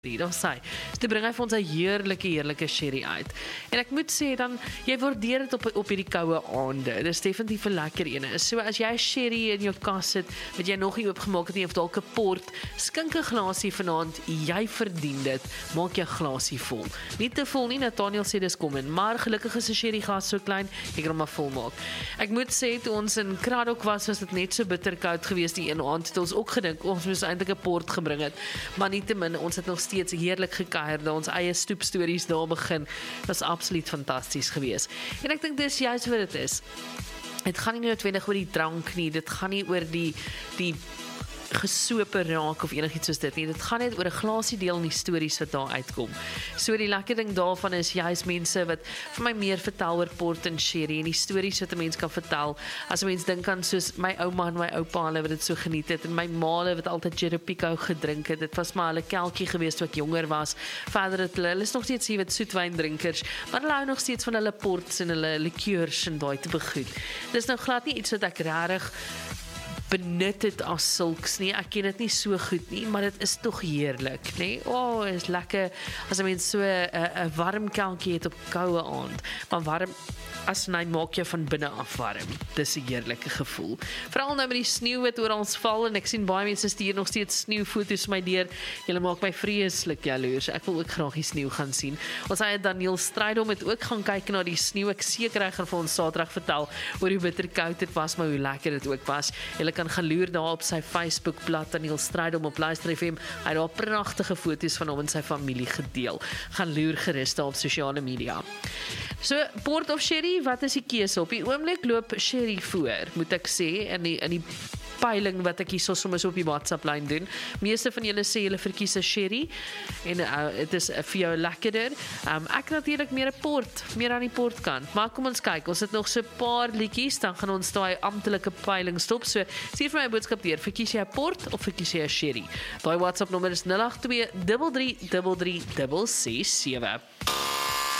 Daar sê, so bring hy vir ons 'n heerlike sherry uit. En ek moet sê dan, jy waardeer dit op hierdie koue aande. Dis definitief 'n lekker ene. So as jy sherry in jou kas het, wat jy nog nie oopgemaak het nie, of dalk 'n port, skink 'n glasie vanaand, jy verdien dit. Maak jou glasie vol. Nie te vol nie, Nathaniel sê dis kom in, maar gelukkig is 'n sherry glas so klein, jy kan hom maar vol maak. Ek moet sê, toe ons in Kraddock was dit net so bitterkoud geweest die een aand, het ons ook gedink, ons moes eintlik 'n port gebring het, maar nietemin, ons het nog steeds heerlik gekuier, ons eie stoepstories daar begin, was absoluut fantasties geweest. En ek dink dis juist wat dit is. Dit gaan nie noodwendig oor die drank nie, dit gaan nie oor die gesope raak of enigiets soos dit nie. Dit gaan net oor 'n glasie deel in die stories wat daar uitkom. So die lekker ding daarvan is juist mense wat vir my meer vertel oor port en sherry en die stories wat 'n mens kan vertel. As 'n mens dink aan soos my ouma en my oupa, hulle wat dit so geniet het, en my ma wat altyd Jerepico gedrink het. Dit was maar hulle kelkie geweest toe ek jonger was. Verder het hulle is nog steeds hier wat soetwyndrinkers, maar hulle hou nog steeds van hulle ports en hulle liqueurs en daai tipe goed. Dis nou glad nie iets wat ek regtig benut het as sulks nie, ek ken dit nie so goed nie, maar dit is tog heerlik, nee, is lekker, as 'n mens so 'n warm kelkie het op koue aand, maar warm, as hy maak jou van binne af warm, dis 'n heerlike gevoel, veral nou met die sneeu wat oor ons val, en ek sien baie mense stuur nog steeds sneeufoto's my deur, julle maak my vreeslik jaloers, ek wil ook graag die sneeu gaan sien, ons hy Daniel Strydom het ook gaan kyk na die sneeu, ek seker hy gaan vir ons Saterdag vertel, oor hoe bitterkoud dit was, maar hoe lekker dit ook was, julle kan gaan loer daar op sy Facebookblad, Daniel Strydom op Luister FM, hy het daar pragtige foto's van hom en sy familie gedeel, gaan loer gerus daar op sosiale media. So, port of sherry, wat is die keuse? Op die oomblik loop sherry voor, moet ek sê, in die peiling wat ek hier soms op die WhatsApp-lyn doen. Meeste van julle sê julle verkies 'n sherry, en het is vir jou lekkerder. Ek natuurlik meer 'n port, meer aan die portkant, maar kom ons kyk, ons het nog so 'n paar liedjies, dan gaan ons daai amptelike peiling stop, so stuur vir my 'n boodskap deur, verkies jy 'n port, of verkies jy 'n sherry? Daai WhatsApp nommer is 082 33 33 667.